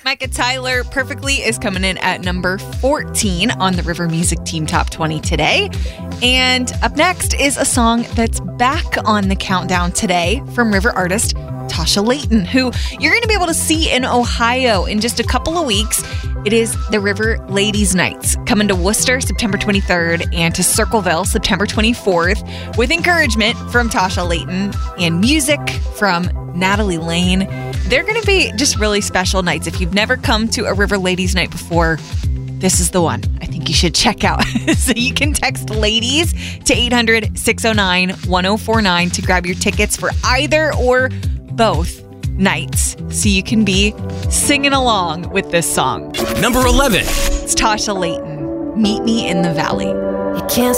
Micah Tyler, Perfectly, is coming in at number 14 on the River Music Team Top 20 today. And up next is a song that's back on the countdown today from River artist Tasha Layton, who you're going to be able to see in Ohio in just a couple of weeks. It is the River Ladies Nights, coming to Worcester September 23rd and to Circleville September 24th, with encouragement from Tasha Layton and music from Natalie Lane. They're going to be just really special nights. If you've never come to a River Ladies Night before, this is the one I think you should check out. So you can text LADIES to 800-609-1049 to grab your tickets for either or both nights so you can be singing along with this song. Number 11. It's Tasha Layton, Meet Me in the Valley. You can't